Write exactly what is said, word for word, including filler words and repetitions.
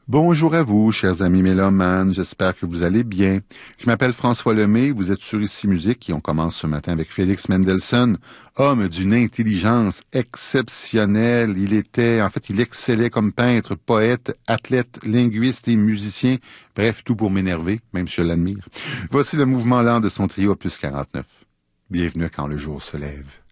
Bonjour à vous, chers amis mélomanes, j'espère que vous allez bien. Je m'appelle François Lemay, vous êtes sur Ici Musique et on commence ce matin avec Félix Mendelssohn, homme d'une intelligence exceptionnelle. Il était, en fait, il excellait comme peintre, poète, athlète, linguiste et musicien. Bref, tout pour m'énerver, même si je l'admire. Voici le mouvement lent de son trio opus quarante-neuf. Bienvenue quand le jour se lève.